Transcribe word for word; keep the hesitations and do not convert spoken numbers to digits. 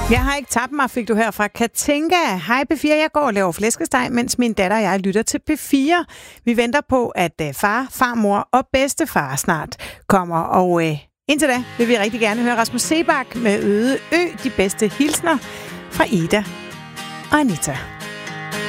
Jeg har ikke tabt mig, fik du her fra Katinka. Hej P fire, jeg går og laver flæskesteg, mens min datter og jeg lytter til P fire. Vi venter på, at far, farmor og bedstefar snart kommer. Og øh, indtil da vil vi rigtig gerne høre Rasmus Seebach med Øde Ø, de bedste hilsner fra Ida og Anita.